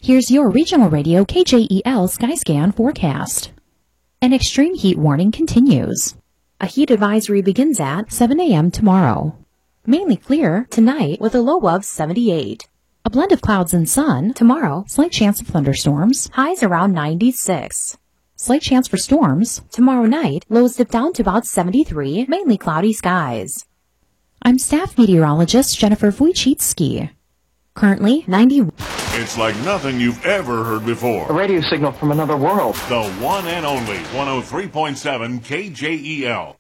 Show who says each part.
Speaker 1: Here's your regional radio KJEL Skyscan forecast. An extreme heat warning continues. A heat advisory begins at 7 a.m. tomorrow. Mainly clear tonight with a low of 78. A blend of clouds and sun tomorrow. Slight chance of thunderstorms. Highs around 96. Slight chance for storms. Tomorrow night, lows dip down to about 73. Mainly cloudy skies. I'm staff meteorologist Jennifer Wojcicki. Currently 90.
Speaker 2: It's like nothing you've ever heard before.
Speaker 3: A radio signal from another world.
Speaker 2: The one and only 103.7 KJEL.